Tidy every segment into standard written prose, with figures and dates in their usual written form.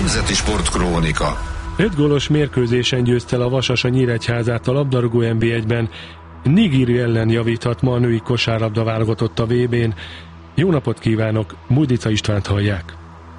Nemzeti Sportkrónika. 5 gólos mérkőzésen győzte a Vasas a Nyíregyházát a labdarúgó NB1-ben. Nigéria ellen javíthat ma a női kosárlabda válogatott a VB-n. Jó napot kívánok, Mújdica Istvánt hallják.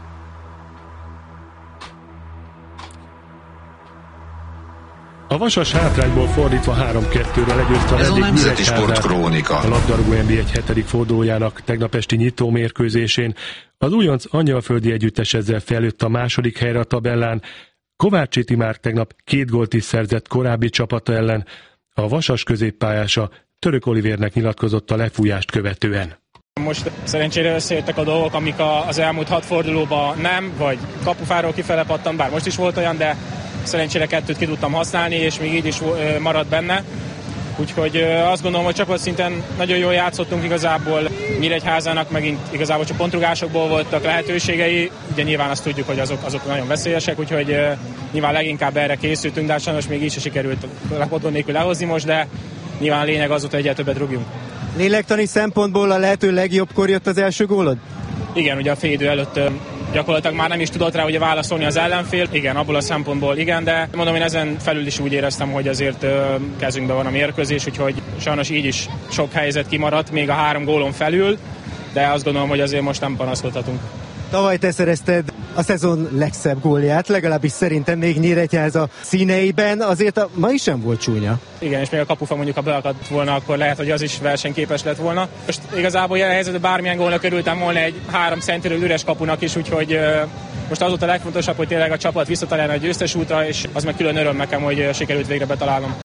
A Vasas hátrányból fordítva 3-2-re legyőzte a vendég Nyíregyházát a labdarúgó NB1 7. fordulójának tegnap esti nyitó mérkőzésén. Az újonc angyalföldi együttes ezzel fejlődött a második helyre a tabellán. Kovácsi Timár tegnap 2 gólt is szerzett korábbi csapata ellen. A Vasas középpályása Török Olivérnek nyilatkozott a lefújást követően. Most szerencsére összejöttek a dolgok, amik az elmúlt 6 fordulóban nem, vagy kapufáról kifele pattan, bár most is volt olyan, de szerencsére 2-t ki tudtam használni, és még így is maradt benne. Úgyhogy azt gondolom, hogy csapatszinten nagyon jól játszottunk igazából. Nyíregyházának megint igazából csak pontrugásokból voltak lehetőségei. Ugye nyilván azt tudjuk, hogy azok nagyon veszélyesek, úgyhogy nyilván leginkább erre készültünk, de sajnos még így se sikerült lepotló nélkül lehozni most, de nyilván a lényeg az volt, hogy egyre többet rúgjunk. Lélektani szempontból a lehető legjobbkor jött az első gólod? Igen, ugye a fél idő előtt gyakorlatilag már nem is tudott rá ugye válaszolni az ellenfél. Igen, abból a szempontból igen, de mondom, én ezen felül is úgy éreztem, hogy azért kezünkben van a mérkőzés, úgyhogy sajnos így is sok helyzet kimaradt, még a 3 gólon felül, de azt gondolom, hogy azért most nem panaszkodhatunk. Tavaly te szerezted a szezon legszebb gólját, legalábbis szerintem még Nyíregyháza színeiben, azért a mai sem volt csúnya. Igen, és még a kapufa mondjuk, ha beakadt volna, akkor lehet, hogy az is versenyképes lett volna. Most igazából jelen helyzetben bármilyen gólnak örültem volna egy 3 centiről üres kapunak is, úgyhogy most az volt a legfontosabb, hogy tényleg a csapat visszatalálna a győztes útra, és az meg külön öröm nekem, hogy sikerült végre betalálnom.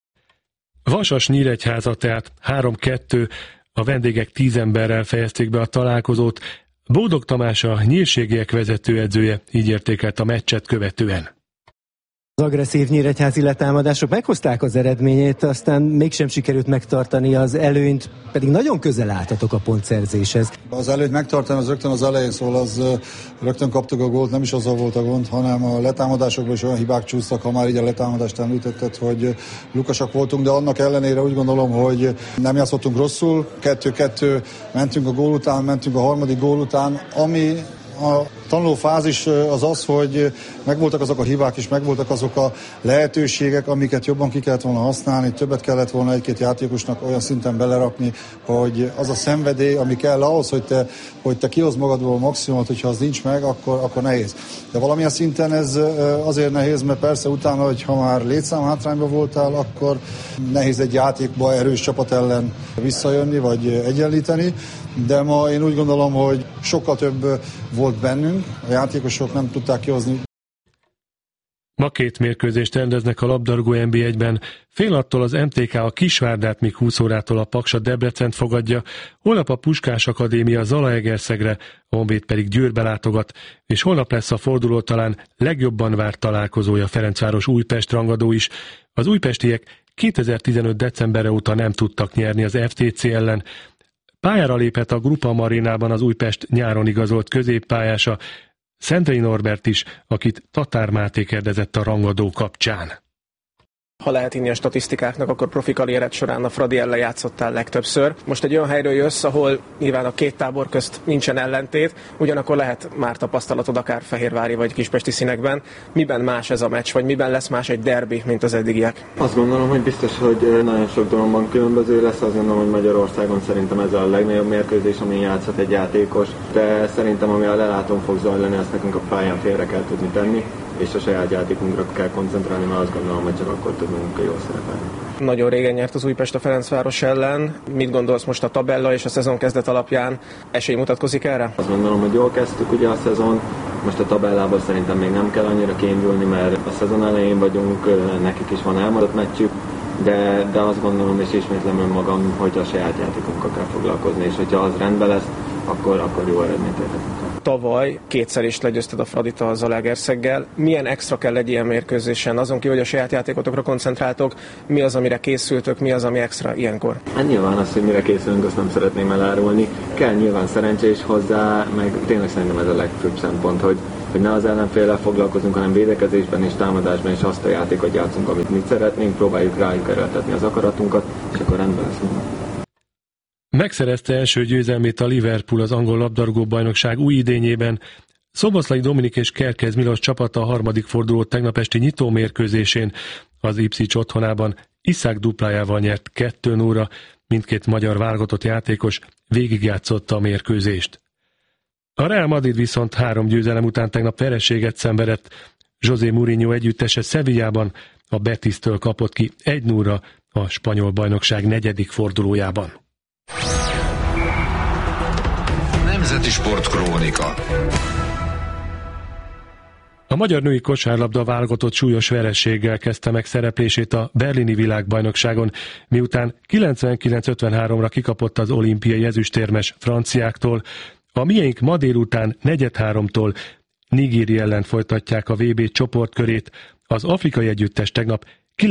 Vasas Nyíregyháza tehát 3-2, a vendégek 10 emberrel fejezték be a találkozót. Bódog Tamás a nyírségiek vezetőedzője így értékelt a meccset követően. Az agresszív nyíregyházi letámadások meghozták az eredményét, aztán mégsem sikerült megtartani az előnyt, pedig nagyon közel álltatok a pontszerzéshez. Az előnyt megtartani az rögtön az elején, szóval rögtön kaptuk a gólt, nem is azzal volt a gond, hanem a letámadásokban is olyan hibák csúsztak, ha már így a letámadást említetted, hogy lukasak voltunk, de annak ellenére úgy gondolom, hogy nem játszottunk rosszul, 2-2 mentünk a gól után, mentünk a harmadik gól után, ami a tanuló fázis az, hogy megvoltak azok a hibák és megvoltak azok a lehetőségek, amiket jobban ki kellett volna használni, többet kellett volna egy-két játékosnak olyan szinten belerakni, hogy az a szenvedély, ami kell ahhoz, hogy te kihozd magadból a maximumot, hogyha az nincs meg, akkor nehéz. De valamilyen szinten ez azért nehéz, mert persze utána, hogyha már létszám hátrányban voltál, akkor nehéz egy játékba erős csapat ellen visszajönni, vagy egyenlíteni. De ma én úgy gondolom, hogy sokkal több volt bennünk, a játékosok nem tudták kihozni. Ma 2 mérkőzést rendeznek a labdarúgó NB1-ben. Fél attól az MTK a Kisvárdát, míg 20 órától a Paksa Debrecent fogadja, holnap a Puskás Akadémia Zalaegerszegre, a Honvéd pedig Győrbe látogat, és holnap lesz a forduló talán legjobban várt találkozója Ferencváros Újpest rangadó is. Az újpestiek 2015. decemberre óta nem tudtak nyerni az FTC ellen. Pályára lépett a Grupa Marinában az Újpest nyáron igazolt középpályása, Szentei Norbert is, akit Tatár Máté kérdezett a rangadó kapcsán. Ha lehet hinni a statisztikáknak, akkor profi karriered során a Fradi ellen játszottál legtöbbször. Most egy olyan helyről jössz, ahol nyilván a 2 tábor közt nincsen ellentét, ugyanakkor lehet már tapasztalatod akár fehérvári vagy kispesti színekben. Miben más ez a meccs, vagy miben lesz más egy derbi, mint az eddigiek? Azt gondolom, hogy biztos, hogy nagyon sok dologban különböző lesz. Azt gondolom, hogy Magyarországon szerintem ez a legnagyobb mérkőzés, amin játszhat egy játékos, de szerintem ami a lelátón fog zajlani, ezt nekünk a pályán félre kell tudni tenni, és a saját játékunkra kell koncentrálni, mert azt gondolom, hogy csak akkor tudunk jól szerepelni. Nagyon régen nyert az Újpest a Ferencváros ellen. Mit gondolsz most a tabella és a szezon kezdet alapján? Esély mutatkozik erre? Azt gondolom, hogy jól kezdtük ugye a szezon. Most a tabellában szerintem még nem kell annyira kiindulni, mert a szezon elején vagyunk, nekik is van elmaradt meccsük, de azt gondolom, és ismétlem önmagam, hogy a saját játékunkkal kell foglalkozni, és hogyha az rendben lesz, akkor jó eredményt érhetünk. Tavaly 2-szer is legyőzted a Fradit a Zalaegerszeggel. Milyen extra kell egy ilyen mérkőzésen? Azon kívül, hogy a saját játékotokra koncentráltok, mi az, amire készültök, mi az, ami extra ilyenkor? Hát nyilván azt, hogy mire készülünk, azt nem szeretném elárulni. Kell nyilván szerencsés hozzá, meg tényleg szerintem ez a legfőbb szempont, hogy ne az ellenféllel foglalkozunk, hanem védekezésben és támadásban, és azt a játékot játszunk, amit mi szeretnénk, próbáljuk rájuk erőltetni az akaratunkat, és akkor rendben lesz minden. Megszerezte első győzelmét a Liverpool az angol labdarúgó bajnokság új idényében. Szoboszlai Dominik és Kerkez Milos csapata a harmadik forduló tegnap esti nyitó mérkőzésén az Ipswich otthonában Iszák duplájával nyert 2-0-ra, mindkét magyar válogatott játékos végigjátszotta a mérkőzést. A Real Madrid viszont 3 győzelem után tegnap vereséget szenvedett. José Mourinho együttese Sevillában a Betisztől kapott ki 1-0-ra a spanyol bajnokság 4. fordulójában. Nemzeti Sportkrónika. A magyar női kosárlabda válogatott súlyos vereséggel kezdte meg szereplését a berlini világbajnokságon, miután 99-53-ra kikapott az olimpiai ezüstérmes franciáktól. A miénk ma délután 4-3-tól Nigéria ellen folytatják a VB csoportkörét. Az afrikai együttes tegnap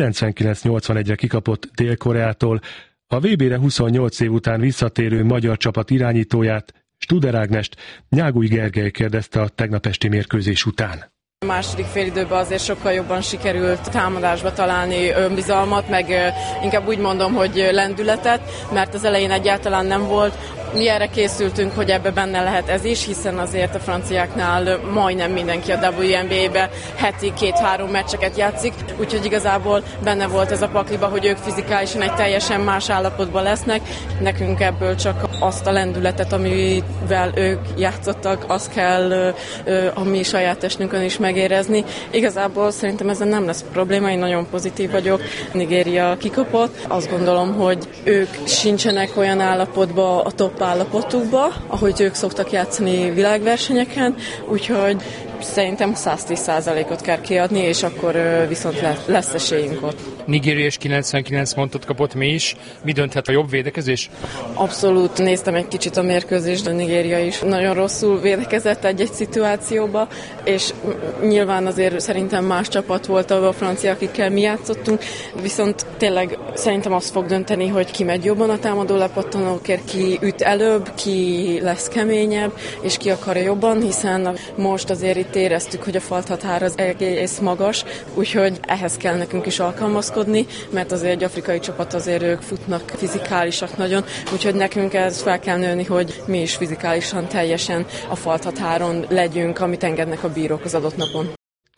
99-81-re kikapott Dél-Koreától. A VB-re 28 év után visszatérő magyar csapat irányítóját, Studer Ágnest Nyáguly Gergely kérdezte a tegnap esti mérkőzés után. A második félidőben azért sokkal jobban sikerült támadásba találni önbizalmat, meg inkább úgy mondom, hogy lendületet, mert az elején egyáltalán nem volt. Mi erre készültünk, hogy ebbe benne lehet ez is, hiszen azért a franciáknál majdnem mindenki a WNBA-be heti 2-3 meccseket játszik, úgyhogy igazából benne volt ez a pakliba, hogy ők fizikálisan egy teljesen más állapotban lesznek. Nekünk ebből csak azt a lendületet, amivel ők játszottak, azt kell a mi saját testünkön is megérezni. Igazából szerintem ezen nem lesz probléma, én nagyon pozitív vagyok. Nigéria kikapott, azt gondolom, hogy ők sincsenek olyan állapotban a top állapotukba, ahogy ők szoktak játszani világversenyeken, úgyhogy szerintem 110%-ot kell kiadni, és akkor viszont lesz esélyünk ott. Nigéria és 99 pontot kapott, mi is. Mi dönthet, a jobb védekezés? Abszolút, néztem egy kicsit a mérkőzést, de Nigéria is nagyon rosszul védekezett egy-egy szituációba, és nyilván azért szerintem más csapat volt a francia, akikkel mi játszottunk, viszont tényleg szerintem azt fog dönteni, hogy ki megy jobban a támadó lepattanókért, ki üt előbb, ki lesz keményebb, és ki akarja jobban, hiszen most azért itt éreztük, hogy a falthatár az egész magas, úgyhogy ehhez kell nekünk is alkalmazkodni, mert azért egy afrikai csapat, azért ők futnak fizikálisak nagyon, úgyhogy nekünk ez fel kell nőni, hogy mi is fizikálisan teljesen a falthatáron legyünk, amit engednek a bírók az adott napon.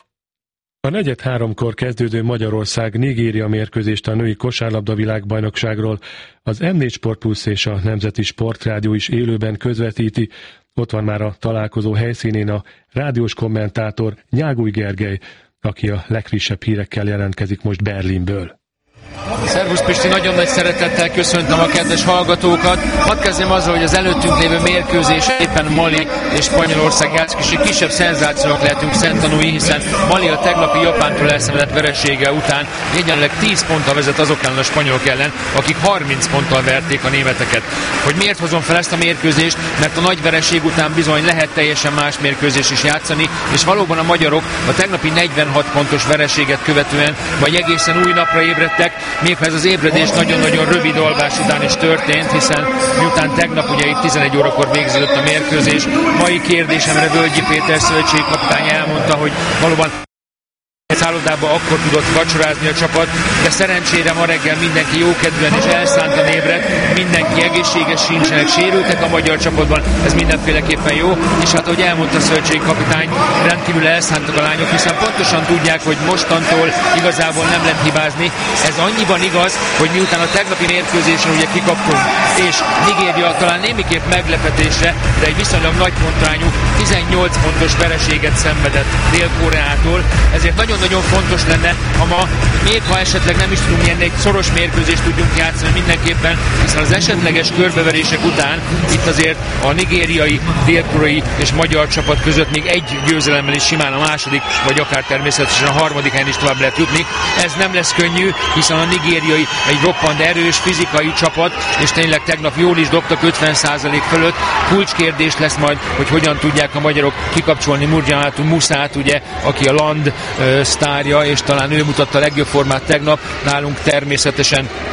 A 4-3-kor kezdődő Magyarország-Nigéria mérkőzést a női kosárlabda világbajnokságról az M4 Sport Plus és a Nemzeti Sportrádió is élőben közvetíti. Ott van már a találkozó helyszínén a rádiós kommentátor Nyáguly Gergely, aki a legfrissebb hírekkel jelentkezik most Berlinből. Szervusz Pisti, nagyon nagy szeretettel köszöntöm a kedves hallgatókat. Hadd kezdjem azzal, hogy az előttünk lévő mérkőzés éppen Mali és Spanyolország játszik, és egy kisebb szenzációnak lehetünk szemtanúi, hiszen Mali a tegnapi Japántól elszenvedett veresége után egyenleg 10 ponttal vezet azok ellen a spanyolok ellen, akik 30 ponttal verték a németeket. Hogy miért hozom fel ezt a mérkőzést? Mert a nagy vereség után bizony lehet teljesen más mérkőzés is játszani, és valóban a magyarok a tegnapi 46 pontos vereséget követően vagy egészen új napra ébredtek, mégha ez az ébredés nagyon-nagyon rövid alvás után is történt, hiszen miután tegnap ugye itt 11 órakor végződött a mérkőzés, mai kérdésemre Völgyi Péter szövetségkapitány elmondta, hogy valóban szállodában akkor tudott vacsorázni a csapat, de szerencsére ma reggel mindenki jókedvűen és elszántan ébredt, mindenki egészséges, sincsenek sérültek a magyar csapatban, ez mindenféleképpen jó, és hát ahogy elmondta a szövetségkapitány, rendkívül elszántak a lányok, hiszen pontosan tudják, hogy mostantól igazából nem lehet hibázni. Ez annyiban igaz, hogy miután a tegnapi mérkőzésen ugye kikaptunk, és Nigéria talán némiképp meglepetésre, de egy viszonylag nagy pontrányú 18 pontos vereséget szenvedett Dél-Koreától, ezért nagyon-nagyon fontos lenne, ha ma, még ha esetleg nem is tudunk nyerni, egy szoros mérkőzést tudjunk játszani mindenképpen, hiszen az esetleges körbeverések után itt azért a nigériai, dél-koreai és magyar csapat között még egy győzelemmel is simán a második, vagy akár természetesen a harmadik helyen is tovább lehet jutni. Ez nem lesz könnyű, hiszen a nigériai egy roppant erős fizikai csapat, és tényleg tegnap jól is dobtak 50% fölött. Kulcskérdés lesz majd, hogy hogyan tudják a magyarok kikapcsolni Murjanatu Musát, ugye, aki a Land sztárja, és talán ő mutatta a legjobb formát tegnap, nálunk természetesen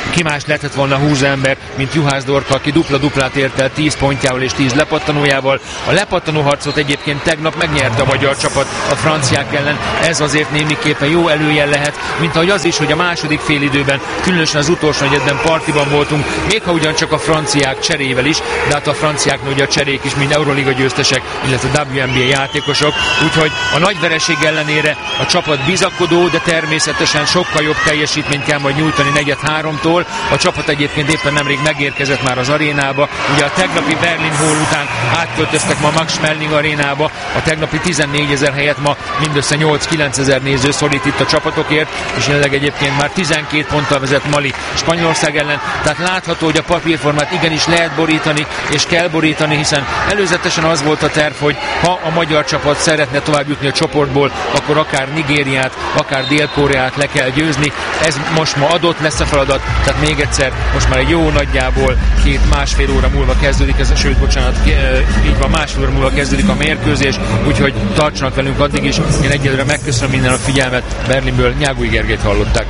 ki más lehetett volna 20 ember, mint Juhász Dorka, aki dupla-duplát ért el 10 pontjával és 10 lepattanójával. A lepattanó harcot egyébként tegnap megnyerte a magyar csapat a franciák ellen. Ez azért némiképpen jó előjel lehet, mint ahogy az is, hogy a második félidőben, különösen az utolsó negyedben partiban voltunk, még ha ugyancsak a franciák cserével is, de hát a franciáknál ugye a cserék is mind Euroliga győztesek, illetve WNBA játékosok, úgyhogy a nagy vereség ellenére a csapat bizakodó, de természetesen sokkal jobb teljesítményt kell majd nyújtani negyed 3-tól. A csapat egyébként éppen nemrég megérkezett már az arénába. Ugye a tegnapi Berlin Hall után átköltöztek ma a Max Schmeling arénába. A tegnapi 14 000 helyett ma mindössze 8-9 000 néző szorít itt a csapatokért, és jelenleg egyébként már 12 ponttal vezet Mali Spanyolország ellen. Tehát látható, hogy a papírformát igenis lehet borítani, és kell borítani, hiszen előzetesen az volt a terv, hogy ha a magyar csapat szeretne tovább jutni a csoportból, akkor akár Nigériát, akár Dél-Koreát le kell győzni. Ez most ma adott lesz a feladat, tehát még egyszer, most már egy jó nagyjából másfél óra múlva kezdődik, így van, másfél óra múlva kezdődik a mérkőzés, úgyhogy tartsanak velünk addig is. Én egyelőre megköszönöm minden a figyelmet. Berlinből Nyágúj Gergelyt hallották.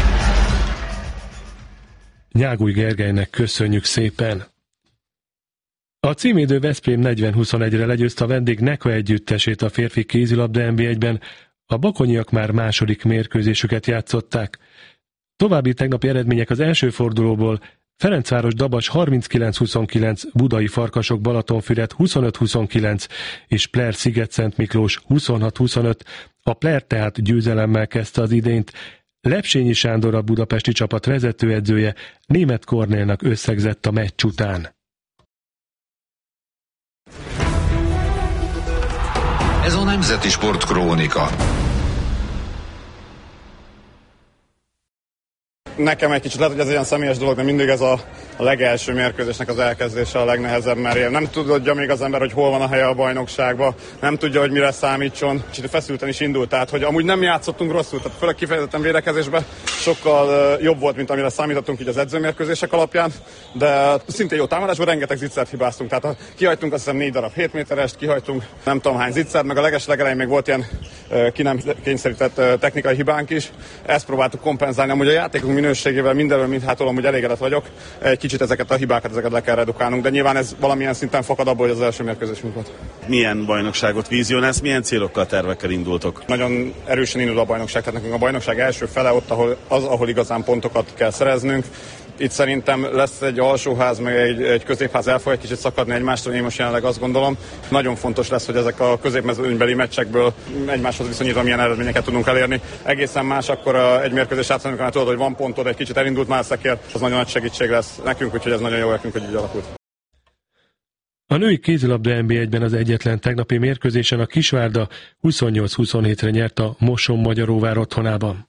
Nyágúj Gergelynek köszönjük szépen. A címédő Veszprém 40-21-re legyőzte a vendég Neka együttesét a férfi kézilabda NB1-ben, a bakonyiak már második mérkőzésüket játszották. További tegnapi eredmények az első fordulóból: Ferencváros Dabas 39-29, Budai Farkasok Balatonfüred 25-29 és Pler Sziget-Szent Miklós 26-25. A Pler tehát győzelemmel kezdte az idényt. Lepsényi Sándor, a budapesti csapat vezetőedzője, Németh Kornélnak összegzett a meccs után. Ez a Nemzeti Sport Krónika. Nekem egy kicsit lehet, hogy ez ilyen személyes dolog, de mindig ez a legelső mérkőzésnek az elkezdése a legnehezebb, mert nem tudja még az ember, hogy hol van a helye a bajnokságban, nem tudja, hogy mire számítson. Kicsit feszülten is indult, tehát hogy amúgy nem játszottunk rosszul, tehát főleg kifejezetten védekezésben sokkal jobb volt, mint amire számítottunk így az edzőmérkőzések alapján, de szintén jó támadásban rengeteg zicsert hibáztunk, tehát kihagytunk azt hiszem 4 darab 7 méterest, kihagytunk nem tudom hány zicsert, meg a legelején még volt ilyen ki nem kényszerített technikai hibánk is. Ezt próbáltuk kompenzálni, amúgy a játékunk minőségével mindenről mindhától amúgy elégedett vagyok. Egy kicsit ezeket a hibákat, ezeket le kell redukálnunk, de nyilván ez valamilyen szinten fakad abból, hogy az első mérkőzésünk volt. Milyen bajnokságot vizionálsz, milyen célokkal, tervekkel indultok? Nagyon erősen indul a bajnokság, tehát nekünk a bajnokság első fele ott, ahol igazán pontokat kell szereznünk. Itt szerintem lesz egy alsóház, meg egy középház el fog egy kicsit szakadni egymástól, én most jelenleg azt gondolom. Nagyon fontos lesz, hogy ezek a középmezőnybeli meccsekből egymáshoz viszonyítva milyen eredményeket tudunk elérni. Egészen más akkor egy mérkőzés játszani, amikor tudod, hogy van pontod, egy kicsit elindult már szekér, az nagyon nagy segítség lesz nekünk, úgyhogy ez nagyon jó nekünk, hogy így alakult. A női kézilabda NB1-ben az egyetlen tegnapi mérkőzésen a Kisvárda 28-27-re nyert a Moson-Magyaróvár otthonában.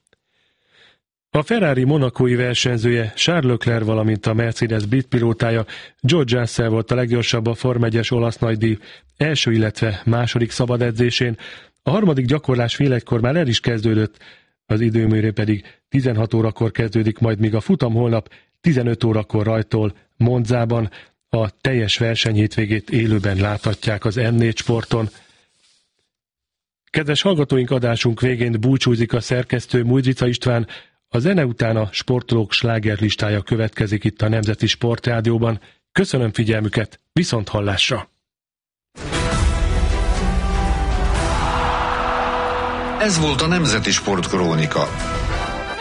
A Ferrari monakói versenyzője Charles Leclerc, valamint a Mercedes brit pilótája George Russell volt a leggyorsabb a Form 1-es olasz nagydíj első, illetve második szabad edzésén. A harmadik gyakorlás fél egykor már el is kezdődött, az időmérő pedig 16 órakor kezdődik, majd míg a futam holnap 15 órakor rajtol Monzában. A teljes versenyhétvégét élőben láthatják az M4 Sporton. Kedves hallgatóink, adásunk végén búcsúzik a szerkesztő Mújdzica István. A zene után a sportolók slágerlistája következik itt a Nemzeti Sportrádióban. Köszönöm figyelmüket, viszont hallásra! Ez volt a Nemzeti Sport Krónika.